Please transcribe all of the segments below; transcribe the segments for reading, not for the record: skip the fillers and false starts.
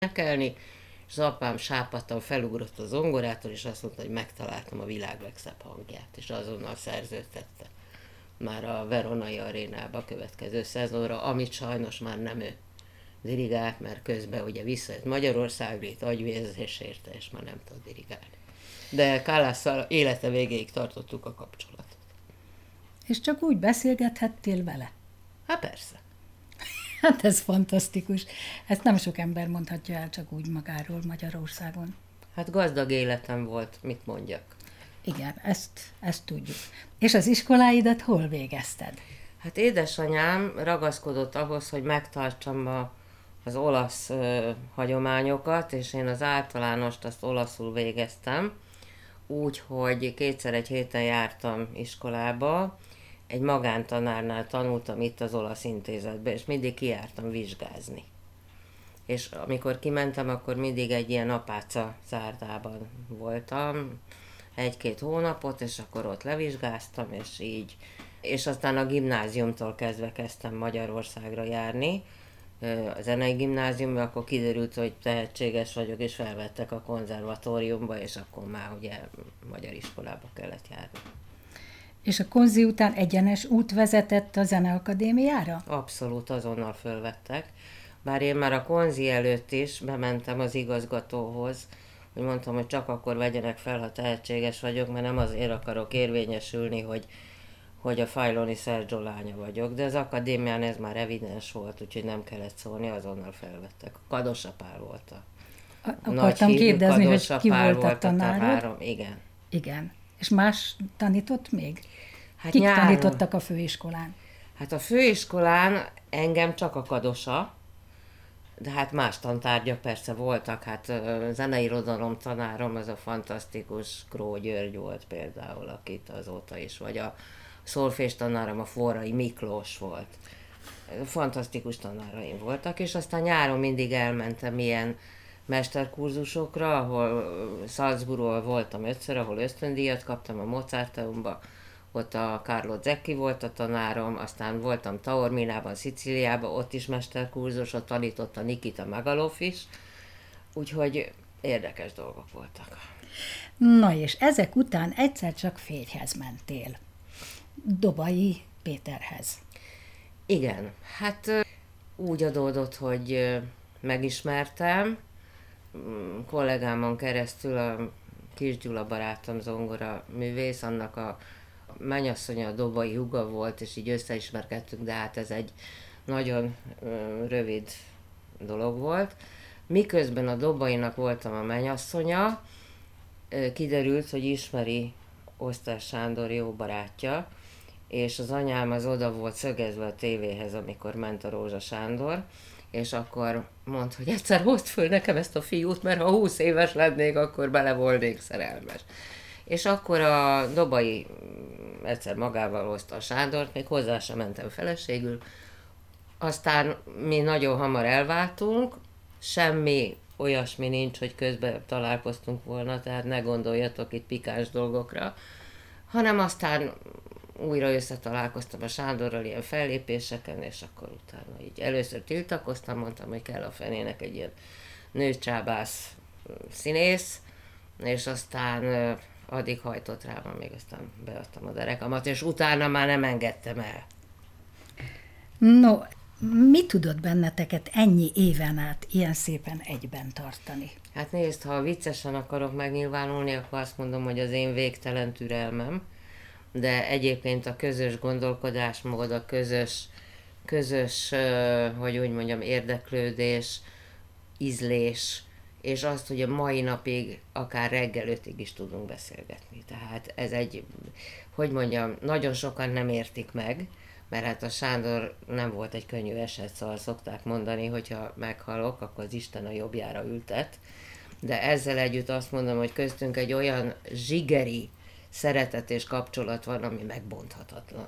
énekelni, és az apám sápadtan felugrott a zongorától, és azt mondta, hogy megtaláltam a világ legszebb hangját, és azonnal szerződtette már a Veronai arénába a következő szezonra, amit sajnos már nem ő dirigált, mert közben ugye visszajött Magyarországra, itt agyvérzés érte, és már nem tud dirigálni. De Kallasszal élete végéig tartottuk a kapcsolatot. És csak úgy beszélgethettél vele? Hát persze. Hát ez fantasztikus. Ezt nem sok ember mondhatja el csak úgy magáról Magyarországon. Hát gazdag életem volt, mit mondjak. Igen, ezt tudjuk. És az iskoláidat hol végezted? Hát édesanyám ragaszkodott ahhoz, hogy megtartsam az olasz hagyományokat, és én az általánost azt olaszul végeztem, úgyhogy kétszer egy héten jártam iskolába, egy magántanárnál tanultam itt az olasz intézetben, és mindig kijártam vizsgázni. És amikor kimentem, akkor mindig egy ilyen apáca szárdában voltam, 1-2 hónapot, és akkor ott levizsgáztam, és így. És aztán a gimnáziumtól kezdve kezdtem Magyarországra járni, a zenei gimnáziumban, akkor kiderült, hogy tehetséges vagyok, és felvettek a konzervatóriumba, és akkor már ugye magyar iskolába kellett járni. És a konzi után egyenes út vezetett a Zeneakadémiára? Abszolút azonnal fölvettek. Bár én már a konzi előtt is bementem az igazgatóhoz, hogy mondtam, hogy csak akkor vegyenek fel, ha tehetséges vagyok, mert nem azért akarok érvényesülni, hogy a Fajloni Sergio lánya vagyok, de az akadémián ez már evidens volt, úgyhogy nem kellett szólni, azonnal felvettek. Kadosa Pál volt Akartam kérdezni, hogy ki volt a tanárod? tanárom, igen. Igen. És más tanított még? Hát Kik nyáron, tanítottak a főiskolán? Hát a főiskolán engem csak a Kadosa, de hát más tantárgyak persze voltak, hát zeneirodalom tanárom, az a fantasztikus Kró György volt például, akit azóta is, vagy a szolfés tanárom a Forrai Miklós volt. Fantasztikus tanáraim voltak, és aztán nyáron mindig elmentem ilyen mesterkurzusokra, ahol Salzburgból voltam 5-ször, ahol ösztöndíjat kaptam a Mozarteumba, ott a Carlo Zecchi volt a tanárom, aztán voltam Taorminában, Szicíliában, ott is mesterkurzus, ott tanított a Nikita Magalov is, úgyhogy érdekes dolgok voltak. Na és ezek után egyszer csak férjhez mentél. Dobai Péterhez. Igen, hát úgy adódott, hogy megismertem, kollégámon keresztül a Kis Gyula barátom zongora művész, annak a mennyasszonya a Dobai húga volt, és így összeismerkedtünk, de hát ez egy nagyon rövid dolog volt. Miközben a Dobainak voltam a mennyasszonya, kiderült, hogy ismeri Osztár Sándor jó barátja, és az anyám az oda volt szögezve a tévéhez, amikor ment a Rózsa Sándor, és akkor mondta, hogy egyszer hozd föl nekem ezt a fiút, mert ha 20 éves lennék, akkor bele volnék szerelmes. És akkor a Dobai egyszer magával hozta a Sándort, még hozzá sem mentem feleségül. Aztán mi nagyon hamar elváltunk, semmi olyasmi nincs, hogy közben találkoztunk volna, tehát ne gondoljatok itt pikáns dolgokra, hanem aztán újra összetalálkoztam a Sándorral ilyen fellépéseken, és akkor utána így először tiltakoztam, mondtam, hogy kell a fenének egy ilyen nőcsábász színész, és aztán addig hajtott rám, amíg aztán beadtam a derekamat, és utána már nem engedtem el. No, mi tudott benneteket ennyi éven át ilyen szépen egyben tartani? Hát nézd, ha viccesen akarok megnyilvánulni, akkor azt mondom, hogy az én végtelen türelmem, de egyébként a közös gondolkodásmód, a közös, hogy úgy mondjam, érdeklődés, ízlés, és azt, hogy a mai napig akár reggel 5-ig is tudunk beszélgetni. Tehát ez egy, hogy mondjam, nagyon sokan nem értik meg, mert hát a Sándor nem volt egy könnyű eset, szóval szokták mondani, hogyha meghalok, akkor az Isten a jobbjára ültet. De ezzel együtt azt mondom, hogy köztünk egy olyan zsigeri szeretet és kapcsolat van, ami megbonthatatlan.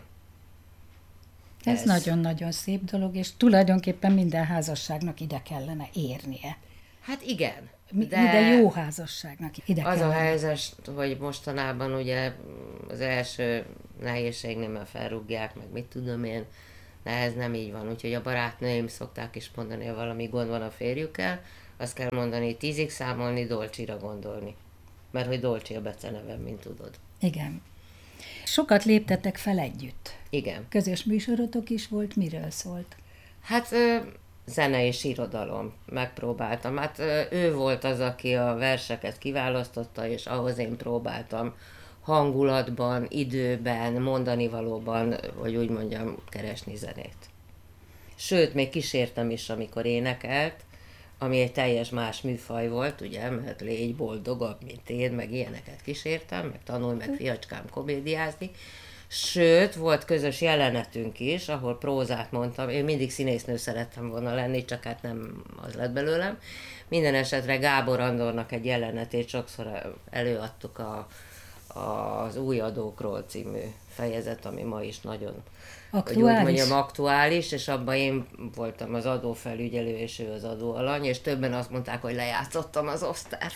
Ez nagyon-nagyon szép dolog, és tulajdonképpen minden házasságnak ide kellene érnie. Hát igen. Minden jó házasságnak ide az kellene. A helyzet, hogy mostanában ugye az első nehézségnél már felrúgják, meg mit tudom én, de ez nem így van. Úgyhogy a barátnőim szokták is mondani, ha valami gond van a férjükkel, azt kell mondani, 10-ig számolni, Dolcsira gondolni. Mert hogy Dolcsi a becenevem, mint tudod. Igen. Sokat léptetek fel együtt. Igen. Közös műsorotok is volt, miről szólt? Hát zene és irodalom. Megpróbáltam. Hát ő volt az, aki a verseket kiválasztotta, és ahhoz én próbáltam hangulatban, időben, mondanivalóban, hogy úgy mondjam, keresni zenét. Sőt, még kísértem is, amikor énekelt, ami egy teljes más műfaj volt, ugye, mert légy boldogabb, mint én, meg ilyeneket kísértem, meg tanulj meg fiacskám komédiázni. Sőt, volt közös jelenetünk is, ahol prózát mondtam, én mindig színésznő szerettem volna lenni, csak hát nem az lett belőlem. Minden esetre Gábor Andornak egy jelenetét sokszor előadtuk az Új adókról című fejezet, ami ma is nagyon Aktuális? hogy úgy mondjam, aktuális, és abban én voltam az adófelügyelő, és ő az adóalany, és többen azt mondták, hogy lejátszottam az osztárt.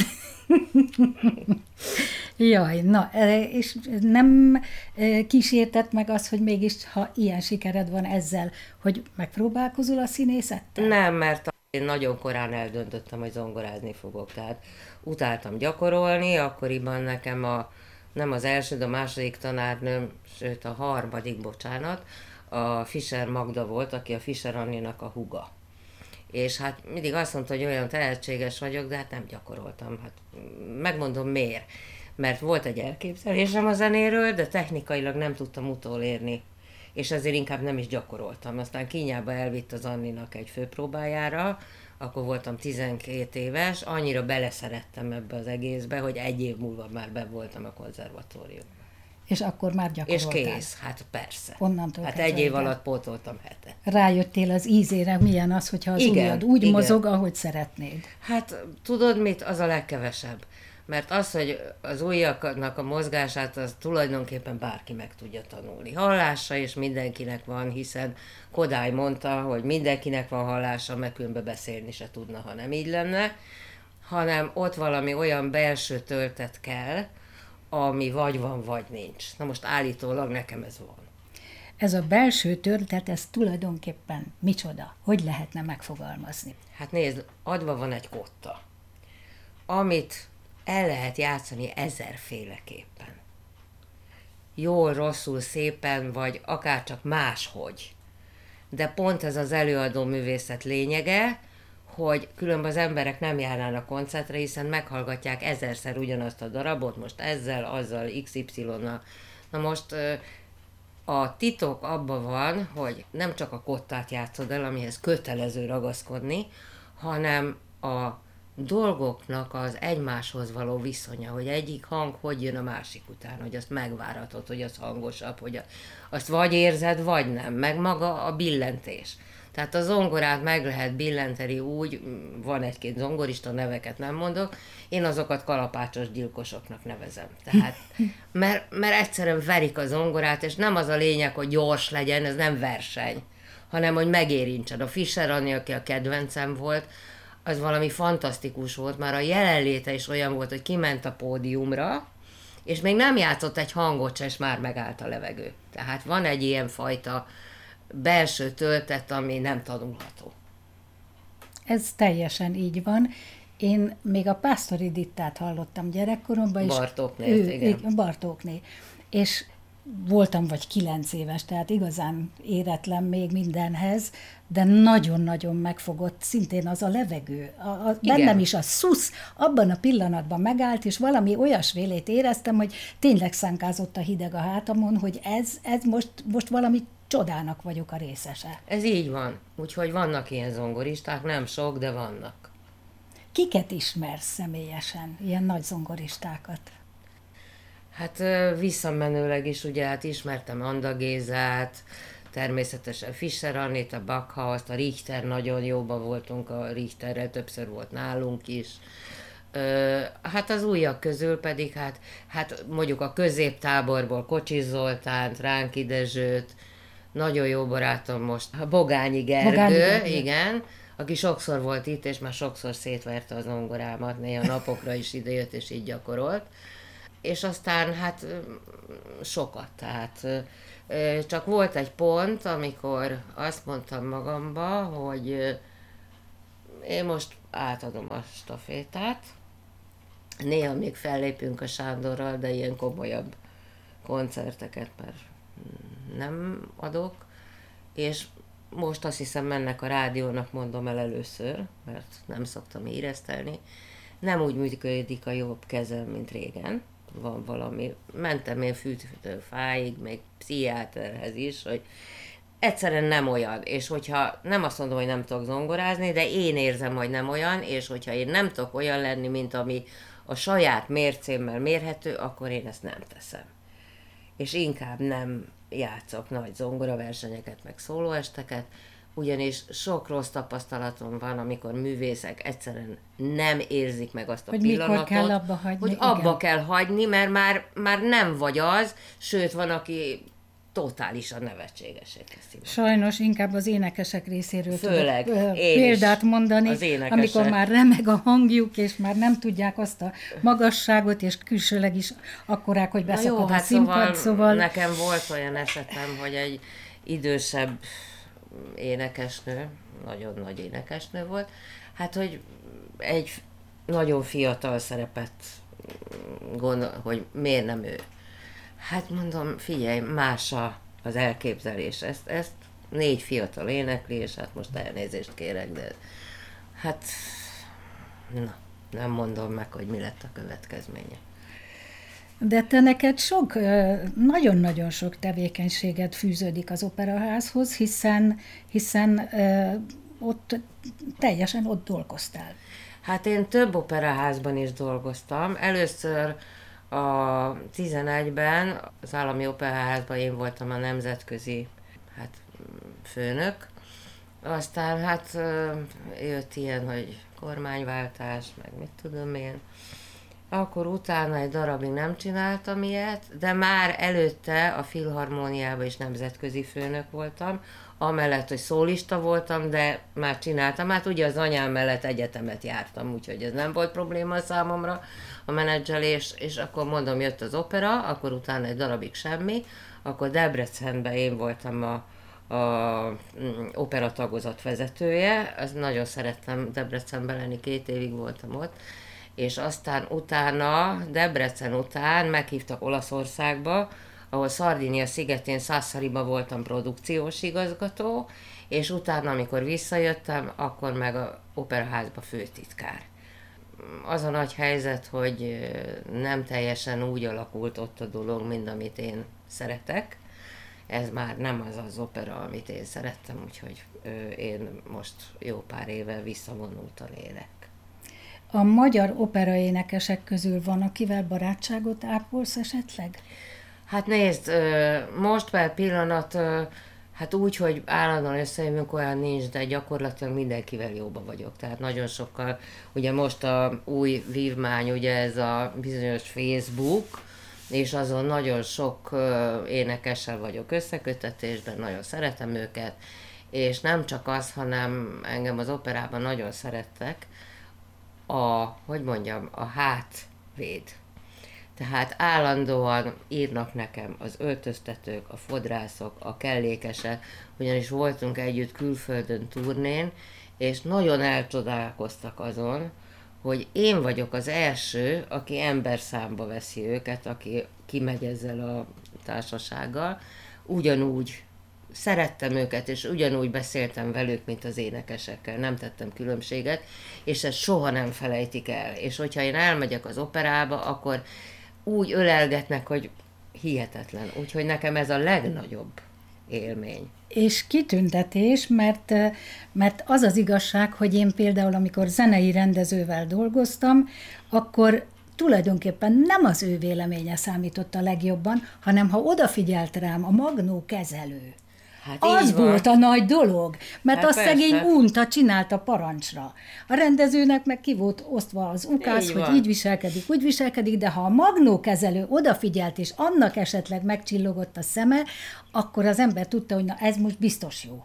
Jaj, na, és nem kísértett meg az, hogy mégis, ha ilyen sikered van ezzel, hogy megpróbálkozol a színészettel? Nem, mert én nagyon korán eldöntöttem, hogy zongorázni fogok, tehát utáltam gyakorolni, akkoriban nekem nem az első, de a második tanárnőm, sőt a harmadik, bocsánat, a Fischer Magda volt, aki a Fischer Anninak a húga. És hát mindig azt mondta, hogy olyan tehetséges vagyok, de hát nem gyakoroltam. Hát megmondom miért. Mert volt egy elképzelésem a zenéről, de technikailag nem tudtam utolérni. És ezért inkább nem is gyakoroltam. Aztán Kínjába elvitt az Anninak egy főpróbájára, akkor voltam 12 éves, annyira beleszerettem ebbe az egészbe, hogy egy év múlva már be voltam a konzervatóriumban. És akkor már gyakoroltál? És kész, hát persze. Onnantól hát kezdve, egy év igen. alatt pótoltam hetet. Rájöttél az ízére, milyen az, hogyha az Igen, ujjad úgy igen. mozog, ahogy szeretnéd. Hát tudod mit? Az a legkevesebb. Mert az, hogy az ujjaknak a mozgását, az tulajdonképpen bárki meg tudja tanulni. Hallása is mindenkinek van, hiszen Kodály mondta, hogy mindenkinek van hallása, meg különben beszélni se tudna, ha nem így lenne, hanem ott valami olyan belső töltet kell, ami vagy van, vagy nincs. Na most állítólag nekem ez van. Ez a belső töltet, ez tulajdonképpen micsoda? Hogy lehetne megfogalmazni? Hát nézd, adva van egy kotta, amit el lehet játszani ezerféleképpen. Jól, rosszul, szépen, vagy akár csak máshogy. De pont ez az előadó művészet lényege, hogy különben az emberek nem járnának koncertre, hiszen meghallgatják ezerszer ugyanazt a darabot, most ezzel, azzal, XY-nal. Na most a titok abban van, hogy nem csak a kottát játszod el, amihez kötelező ragaszkodni, hanem a dolgoknak az egymáshoz való viszonya, hogy egyik hang hogy jön a másik után, hogy azt megvárhatod, hogy az hangosabb, hogy azt vagy érzed, vagy nem, meg maga a billentés. Tehát a zongorát meg lehet billenteni úgy, van egy-két zongorista, neveket nem mondok, én azokat kalapácsos gyilkosoknak nevezem. Tehát, mert egyszerűen verik a zongorát, és nem az a lényeg, hogy gyors legyen, ez nem verseny, hanem hogy megérincsen. A Fischer Anni, aki a kedvencem volt, az valami fantasztikus volt, már a jelenléte is olyan volt, hogy kiment a pódiumra, és még nem játszott egy hangot se, és már megállt a levegő. Tehát van egy ilyen fajta belső töltet, ami nem tanulható. Ez teljesen így van. Én még a Pásztori Dittát hallottam gyerekkoromban. Bartóknét, igen. Bartókné. És voltam vagy 9 éves, tehát igazán éretlen még mindenhez, de nagyon-nagyon megfogott szintén az a levegő. Bennem is a szusz abban a pillanatban megállt, és valami olyasvélét éreztem, hogy tényleg szánkázott a hideg a hátamon, hogy ez most valami csodának vagyok a részese. Ez így van. Úgyhogy vannak ilyen zongoristák, nem sok, de vannak. Kiket ismersz személyesen, ilyen nagy zongoristákat? Hát visszamenőleg is, ugye, hát ismertem Anda Gézát, természetesen Fischer Annit, a Backhaust, a Richter, nagyon jóban voltunk a Richterrel, többször volt nálunk is. Hát az újak közül pedig, hát mondjuk a középtáborból Kocsis Zoltánt, Ránki Dezsőt, nagyon jó barátom most, Bogányi Gergő, igen, aki sokszor volt itt, és már sokszor szétverte az zongorámat, néha napokra is idejött, és így gyakorolt. És aztán hát sokat, tehát csak volt egy pont, amikor azt mondtam magamba, hogy én most átadom a stafétát. Néha még fellépünk a Sándorral, de ilyen komolyabb koncerteket már nem adok. És most azt hiszem mennek a rádiónak, mondom el először, mert nem szoktam éreztelni. Nem úgy működik a jobb kezem, mint régen. Van valami. Mentem én fáig, még pszichiáterhez is, hogy egyszerűen nem olyan, és hogyha nem azt mondom, hogy nem tudok zongorázni, de én érzem, hogy nem olyan, és hogyha én nem tudok olyan lenni, mint ami a saját mércémmel mérhető, akkor én ezt nem teszem. És inkább nem játszok nagy zongoraversenyeket, meg szólóesteket, ugyanis sok rossz tapasztalatom van, amikor művészek egyszerűen nem érzik meg azt a hogy pillanatot, mikor kell abba hagyni, hogy abba kell hagyni, mert már nem vagy az, sőt van, aki totálisan nevetségesé teszi. Sajnos inkább az énekesek részéről Főleg, tudok példát mondani, amikor már remeg a hangjuk, és már nem tudják azt a magasságot, és külsőleg is akkorák, hogy beszakad a színpad, szóval... Nekem volt olyan esetem, hogy egy idősebb énekesnő, nagyon nagy énekesnő volt, hát, hogy egy nagyon fiatal szerepet gondol, hogy miért nem ő. Hát mondom, figyelj, más az elképzelés. Ezt 4 fiatal énekli, és hát most elnézést kérek, de hát na, nem mondom meg, hogy mi lett a következménye. De te neked nagyon-nagyon sok tevékenységet fűződik az Operaházhoz, hiszen ott teljesen ott dolgoztál. Hát én több operaházban is dolgoztam. Először a 11-ben az Állami Operaházban én voltam a nemzetközi főnök. Aztán jött ilyen, hogy kormányváltás, meg mit tudom én. Akkor utána egy darabig nem csináltam ilyet, de már előtte a Filharmóniában is nemzetközi főnök voltam, amellett, hogy szólista voltam, de már csináltam. Hát ugye az anyám mellett egyetemet jártam, úgyhogy ez nem volt probléma számomra, a menedzselés, és akkor mondom, jött az opera, akkor utána egy darabig semmi, akkor Debrecenben én voltam a opera tagozat vezetője, az nagyon szerettem Debrecenben lenni, 2 évig voltam ott, és aztán utána, Debrecen után meghívtak Olaszországba, ahol Szardinia szigetén, Sassariba voltam produkciós igazgató, és utána, amikor visszajöttem, akkor meg a operaházba főtitkár. Az a nagy helyzet, hogy nem teljesen úgy alakult ott a dolog, mint amit én szeretek. Ez már nem az az opera, amit én szerettem, úgyhogy én most jó pár éve visszavonultan élek. A magyar operaénekesek közül van, akivel barátságot ápolsz esetleg? Hát nézd, most per pillanat, hát úgy, hogy állandóan összejövünk, olyan nincs, de gyakorlatilag mindenkivel jóba vagyok. Tehát nagyon sokkal, ugye most a új vívmány, ugye ez a bizonyos Facebook, és azon nagyon sok énekessel vagyok összekötetésben, nagyon szeretem őket, és nem csak az, hanem engem az operában nagyon szerettek, a hátvéd. Tehát állandóan írnak nekem az öltöztetők, a fodrászok, a kellékesek, ugyanis voltunk együtt külföldön turnén, és nagyon elcsodálkoztak azon, hogy én vagyok az első, aki emberszámba veszi őket, aki kimegy ezzel a társasággal. Ugyanúgy szerettem őket, és ugyanúgy beszéltem velük, mint az énekesekkel, nem tettem különbséget, és ezt soha nem felejtik el. És hogyha én elmegyek az operába, akkor úgy ölelgetnek, hogy hihetetlen. Úgyhogy nekem ez a legnagyobb élmény. És kitüntetés, mert az az igazság, hogy én például, amikor zenei rendezővel dolgoztam, akkor tulajdonképpen nem az ő véleménye számított a legjobban, hanem ha odafigyelt rám a magnó kezelő. Hát az volt a nagy dolog, mert hát azt szegény unta csinálta parancsra. A rendezőnek meg ki volt osztva az ukász, hogy így viselkedik, úgy viselkedik, de ha a magnókezelő odafigyelt, és annak esetleg megcsillogott a szeme, akkor az ember tudta, hogy na ez most biztos jó.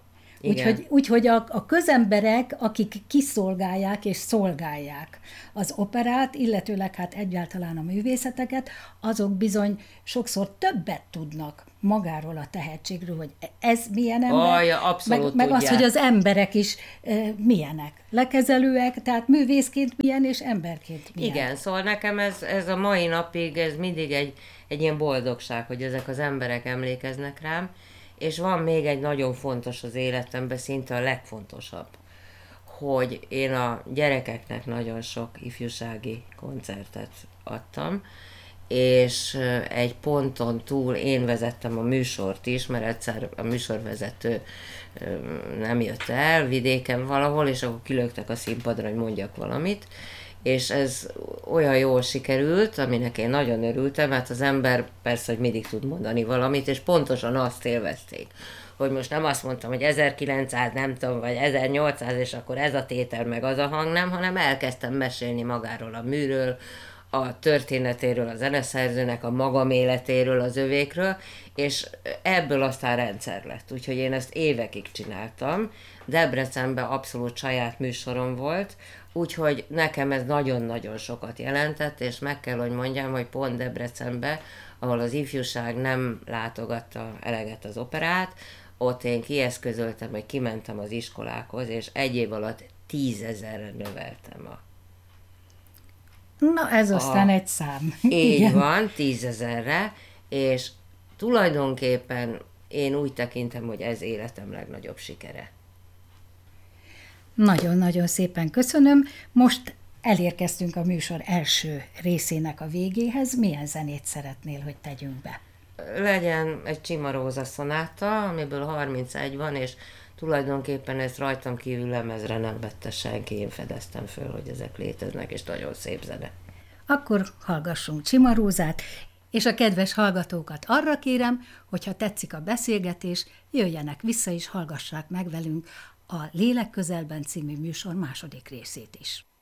Úgyhogy a közemberek, akik kiszolgálják és szolgálják az operát, illetőleg hát egyáltalán a művészeteket, azok bizony sokszor többet tudnak magáról a tehetségről, hogy ez milyen ember, meg az, hogy az emberek is milyenek. Lekezelőek, tehát művészként milyen és emberként milyen. Igen, szóval nekem ez a mai napig ez mindig egy ilyen boldogság, hogy ezek az emberek emlékeznek rám, és van még egy nagyon fontos az életemben, szinte a legfontosabb, hogy én a gyerekeknek nagyon sok ifjúsági koncertet adtam, és egy ponton túl én vezettem a műsort is, mert egyszer a műsorvezető nem jött el vidéken valahol, és akkor kilöktek a színpadra, hogy mondjak valamit, és ez olyan jól sikerült, aminek én nagyon örültem, mert az ember persze, hogy mindig tud mondani valamit, és pontosan azt élvezték, hogy most nem azt mondtam, hogy 1900, nem tudom, vagy 1800, és akkor ez a tétel, meg az a hang, nem, hanem elkezdtem mesélni magáról a műről, a történetéről, a zeneszerzőnek, a magam életéről, az övékről, és ebből aztán rendszer lett. Úgyhogy én ezt évekig csináltam. Debrecenben abszolút saját műsorom volt, úgyhogy nekem ez nagyon-nagyon sokat jelentett, és meg kell, hogy mondjam, hogy pont Debrecenben, ahol az ifjúság nem látogatta eleget az operát, ott én kieszközöltem, hogy kimentem az iskolákhoz, és egy év alatt 10 000-re növeltem a... Na, ez aztán egy szám. Így igen. Van, 10 000-re, és tulajdonképpen én úgy tekintem, hogy ez életem legnagyobb sikere. Nagyon-nagyon szépen köszönöm. Most elérkeztünk a műsor első részének a végéhez. Milyen zenét szeretnél, hogy tegyünk be? Legyen egy Cimarosa szonáta, amiből 31 van, és tulajdonképpen ezt rajtam kívül lemezre nem vette senki, én fedeztem föl, hogy ezek léteznek, és nagyon szép zene. Akkor hallgassunk Cimarósát, és a kedves hallgatókat arra kérem, hogyha tetszik a beszélgetés, jöjjenek vissza és hallgassák meg velünk a Lélek közelben című műsor második részét is.